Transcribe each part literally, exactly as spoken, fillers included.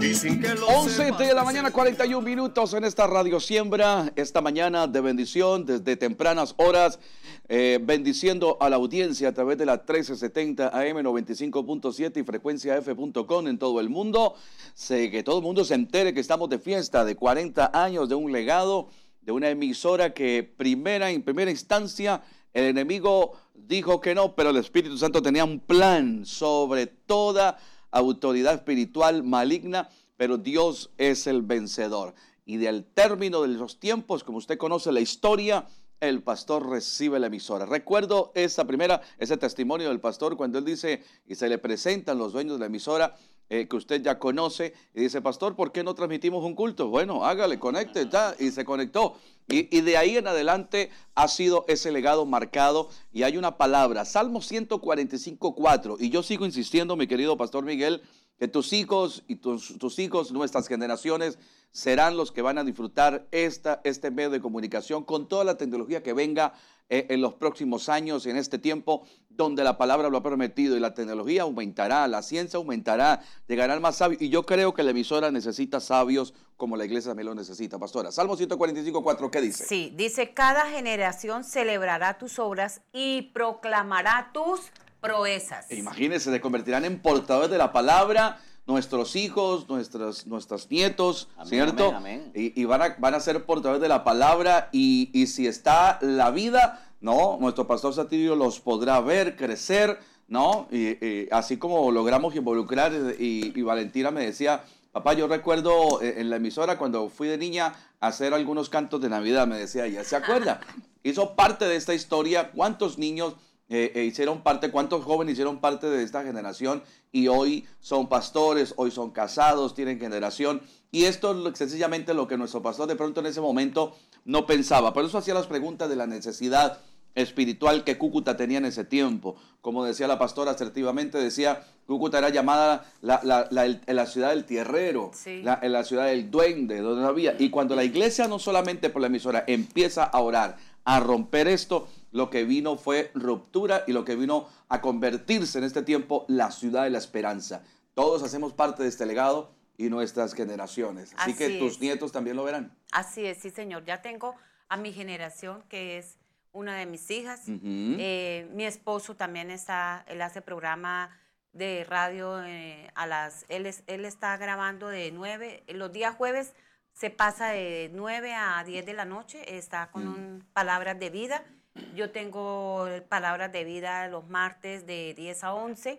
once de la mañana, cuarenta y un minutos en esta Radio Siembra, esta mañana de bendición desde tempranas horas, eh, bendiciendo a la audiencia a través de la trece setenta A M noventa y cinco punto siete y frecuencia F punto com en todo el mundo. Sé que todo el mundo se entere que estamos de fiesta de cuarenta años de un legado, de una emisora que primera, en primera instancia el enemigo dijo que no, pero el Espíritu Santo tenía un plan sobre toda autoridad espiritual maligna, pero Dios es el vencedor. Y del término de los tiempos, como usted conoce la historia, el pastor recibe la emisora. Recuerdo esa primera, ese testimonio del pastor cuando él dice, y se le presentan los dueños de la emisora, eh, que usted ya conoce, y dice, pastor, ¿por qué no transmitimos un culto? Bueno, hágale, conecte, ta, y se conectó. Y, y de ahí en adelante ha sido ese legado marcado, y hay una palabra, Salmo ciento cuarenta y cinco, cuatro, y yo sigo insistiendo, mi querido pastor Miguel, que tus hijos y tus, tus hijos, nuestras generaciones, serán los que van a disfrutar esta, este medio de comunicación con toda la tecnología que venga eh, en los próximos años, en este tiempo donde la palabra lo ha prometido y la tecnología aumentará, la ciencia aumentará, llegarán más sabios. Y yo creo que la emisora necesita sabios como la iglesia también lo necesita, pastora. Salmo ciento cuarenta y cinco, cuatro, ¿qué dice? Sí, dice, cada generación celebrará tus obras y proclamará tus proezas. Imagínense, se convertirán en portadores de la palabra, nuestros hijos, nuestros, nuestros nietos, amén, ¿cierto? Amén, amén. Y, y van, a, van a ser portadores de la palabra, y, y si está la vida, ¿no? Nuestro pastor Satirio los podrá ver crecer, ¿no? Y, y así como logramos involucrar, y, y Valentina me decía, papá, yo recuerdo en la emisora cuando fui de niña a hacer algunos cantos de Navidad, me decía ella, ¿se acuerda? Hizo parte de esta historia, ¿cuántos niños Eh, eh, hicieron parte, cuántos jóvenes hicieron parte de esta generación y hoy son pastores, hoy son casados, tienen generación? Y esto es sencillamente lo que nuestro pastor de pronto en ese momento no pensaba. Por eso hacía las preguntas de la necesidad espiritual que Cúcuta tenía en ese tiempo. Como decía la pastora asertivamente, decía, Cúcuta era llamada la, la, la, el, la ciudad del tierrero, sí. la, la ciudad del duende, donde no había. Y cuando la iglesia, no solamente por la emisora, empieza a orar, a romper esto, lo que vino fue ruptura, y lo que vino a convertirse en este tiempo la ciudad de la esperanza. Todos hacemos parte de este legado y nuestras generaciones. Así, Así que es. Tus nietos también lo verán. Así es, sí señor. Ya tengo a mi generación, que es una de mis hijas. Uh-huh. eh, mi esposo también está, él hace programa de radio, eh, a las, él, es, él está grabando de nueve, los días jueves se pasa de nueve a diez de la noche, está con uh-huh. un, palabras de vida. Yo tengo palabras de vida los martes de diez a once,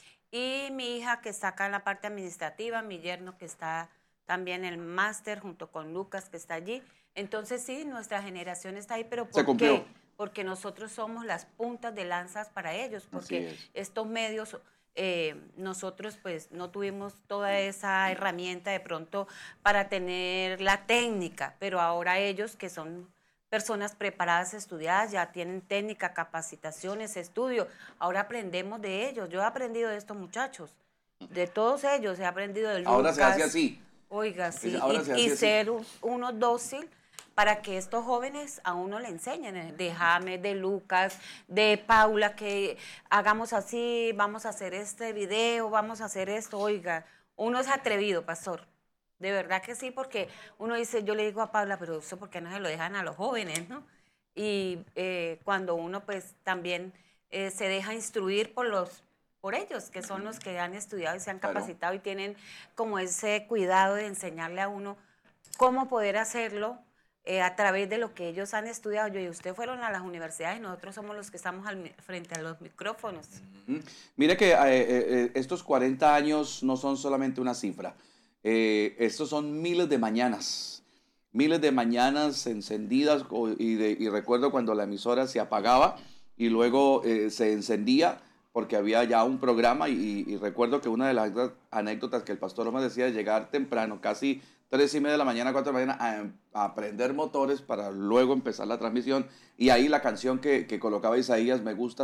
y mi hija que está acá en la parte administrativa, mi yerno que está también en el máster junto con Lucas que está allí. Entonces sí, nuestra generación está ahí, pero ¿por qué? Porque nosotros somos las puntas de lanzas para ellos, porque estos medios, eh, nosotros pues no tuvimos toda esa herramienta de pronto para tener la técnica, pero ahora ellos que son personas preparadas, estudiadas, ya tienen técnica, capacitaciones, estudio. Ahora aprendemos de ellos. Yo he aprendido de estos muchachos, de todos ellos he aprendido de Lucas. Ahora se hace así. Oiga, sí, y, y ser un, uno dócil para que estos jóvenes a uno le enseñen, de James, de Lucas, de Paula, que hagamos así, vamos a hacer este video, vamos a hacer esto. Oiga, uno es atrevido, pastor. De verdad que sí, porque uno dice, yo le digo a Paula, pero eso ¿por qué no se lo dejan a los jóvenes, no? Y eh, cuando uno pues también eh, se deja instruir por los por ellos, que son los que han estudiado y se han capacitado, claro, y tienen como ese cuidado de enseñarle a uno cómo poder hacerlo eh, a través de lo que ellos han estudiado. Yo y usted fueron a las universidades, nosotros somos los que estamos al, frente a los micrófonos. Uh-huh. Mire que eh, eh, estos cuarenta años no son solamente una cifra. Eh, estos son miles de mañanas, miles de mañanas encendidas, y, de, y recuerdo cuando la emisora se apagaba y luego eh, se encendía porque había ya un programa, y, y recuerdo que una de las anécdotas que el pastor Omar decía es llegar temprano, casi tres y media de la mañana, cuatro de la mañana, a, a prender motores para luego empezar la transmisión, y ahí la canción que, que colocaba Isaías, me gusta